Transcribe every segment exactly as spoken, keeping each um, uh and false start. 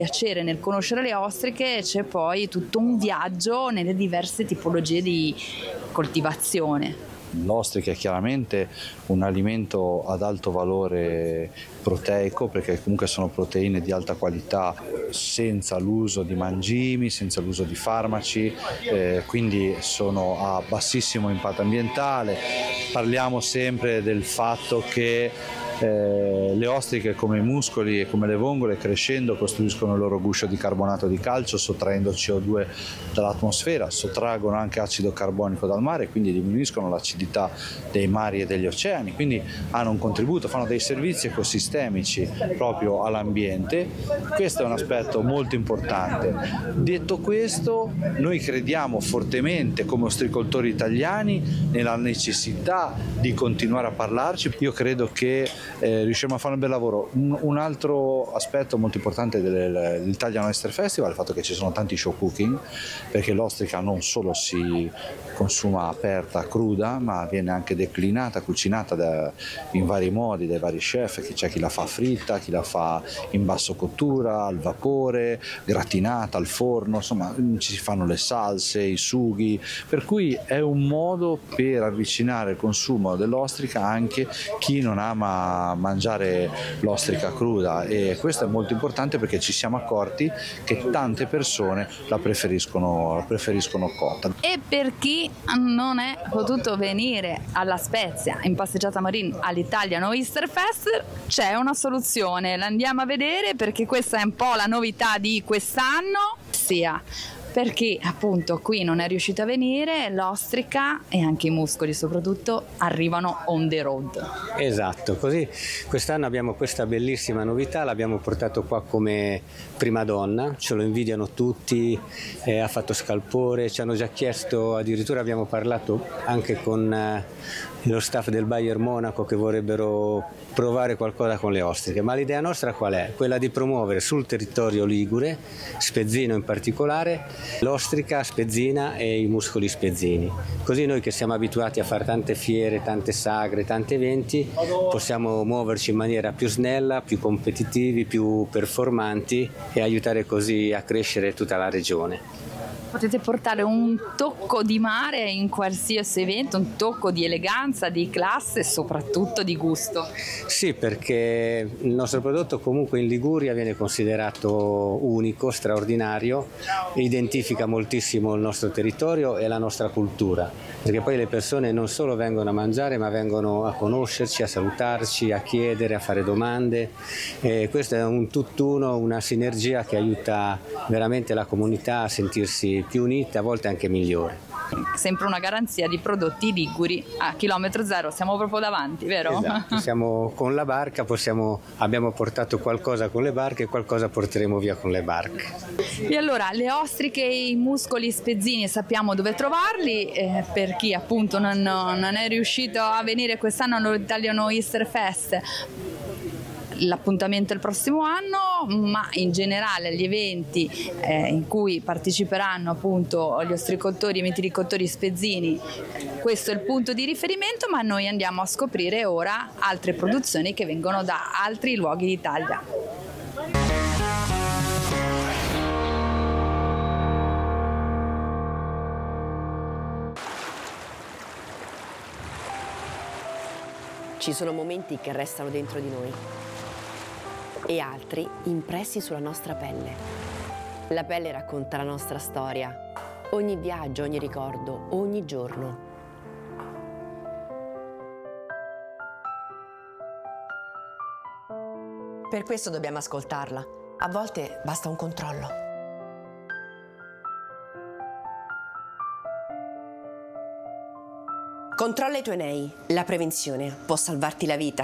piacere nel conoscere le ostriche, c'è poi tutto un viaggio nelle diverse tipologie di coltivazione. L'ostrica è chiaramente un alimento ad alto valore proteico, perché comunque sono proteine di alta qualità senza l'uso di mangimi, senza l'uso di farmaci, eh, quindi sono a bassissimo impatto ambientale. Parliamo sempre del fatto che Eh, le ostriche, come i muscoli e come le vongole, crescendo costruiscono il loro guscio di carbonato di calcio sottraendo C O due dall'atmosfera, sottraggono anche acido carbonico dal mare, quindi diminuiscono l'acidità dei mari e degli oceani, quindi hanno un contributo, fanno dei servizi ecosistemici proprio all'ambiente. Questo è un aspetto molto importante. Detto questo, noi crediamo fortemente come ostricoltori italiani nella necessità di continuare a parlarci. Io credo che Eh, riusciremo a fare un bel lavoro. Un, un altro aspetto molto importante del, dell'Italian Oyster Festival è il fatto che ci sono tanti show cooking, perché l'ostrica non solo si consuma aperta, cruda, ma viene anche declinata, cucinata da, in vari modi dai vari chef. C'è chi la fa fritta, chi la fa in basso cottura, al vapore, gratinata, al forno, insomma ci si fanno le salse, i sughi, per cui è un modo per avvicinare il consumo dell'ostrica anche chi non ama mangiare l'ostrica cruda, e questo è molto importante perché ci siamo accorti che tante persone la preferiscono, la preferiscono cotta. E per chi non è potuto venire alla Spezia in passeggiata marina all'Italian Oyster Fest, c'è una soluzione, la andiamo a vedere perché questa è un po' la novità di quest'anno, sia perché appunto qui non è riuscita a venire, l'ostrica e anche i muscoli soprattutto arrivano on the road. Esatto, così quest'anno abbiamo questa bellissima novità, l'abbiamo portato qua come prima donna, ce lo invidiano tutti, eh, ha fatto scalpore, ci hanno già chiesto, addirittura abbiamo parlato anche con eh, lo staff del Bayern Monaco che vorrebbero provare qualcosa con le ostriche, ma l'idea nostra qual è? Quella di promuovere sul territorio ligure, spezzino in particolare, l'ostrica spezzina e i muscoli spezzini. Così noi che siamo abituati a fare tante fiere, tante sagre, tanti eventi, possiamo muoverci in maniera più snella, più competitivi, più performanti e aiutare così a crescere tutta la regione. Potete portare un tocco di mare in qualsiasi evento, un tocco di eleganza, di classe e soprattutto di gusto. Sì, perché il nostro prodotto comunque in Liguria viene considerato unico, straordinario, identifica moltissimo il nostro territorio e la nostra cultura, perché poi le persone non solo vengono a mangiare ma vengono a conoscerci, a salutarci, a chiedere, a fare domande, e questo è un tutt'uno, una sinergia che aiuta veramente la comunità a sentirsi più unita, a volte anche migliore. Sempre una garanzia di prodotti liguri a chilometro zero, siamo proprio davanti, vero? Esatto, siamo con la barca, possiamo, abbiamo portato qualcosa con le barche e qualcosa porteremo via con le barche. E allora, le ostriche e i muscoli spezzini sappiamo dove trovarli, eh, per chi appunto non, non è riuscito a venire quest'anno all'Italian Oyster Fest. L'appuntamento è il prossimo anno, ma in generale gli eventi eh, in cui parteciperanno appunto gli ostricoltori e mitilicoltori spezzini, questo è il punto di riferimento, ma noi andiamo a scoprire ora altre produzioni che vengono da altri luoghi d'Italia. Ci sono momenti che restano dentro di noi e altri impressi sulla nostra pelle. La pelle racconta la nostra storia, ogni viaggio, ogni ricordo, ogni giorno. Per questo dobbiamo ascoltarla. A volte basta un controllo. Controlla i tuoi nei. La prevenzione può salvarti la vita.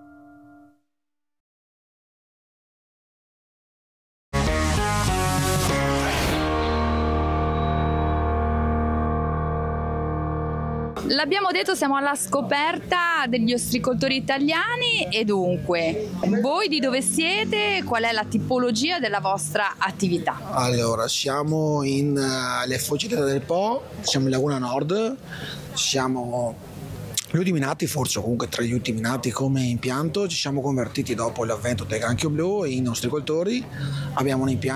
L'abbiamo detto, siamo alla scoperta degli ostricoltori italiani e dunque, voi di dove siete? Qual è la tipologia della vostra attività? Allora, siamo in uh, Le Foggiate del Po, siamo in Laguna Nord, siamo Gli ultimi nati, forse, o comunque tra gli ultimi nati come impianto, ci siamo convertiti dopo l'avvento del granchio blu e i nostri coltori abbiamo un impianto